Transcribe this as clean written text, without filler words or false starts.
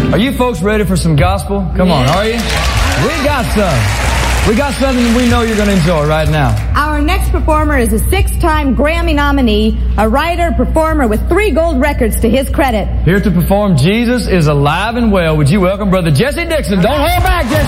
Are you folks ready for some gospel? Come on, are you? We got some. We got something we know you're going to enjoy right now. Our next performer is a 6-time Grammy nominee, a writer, performer with 3 gold records to his credit. Here to perform Jesus is Alive and Well. Would you welcome Brother Jesse Dixon? Don't hold back, Jesse.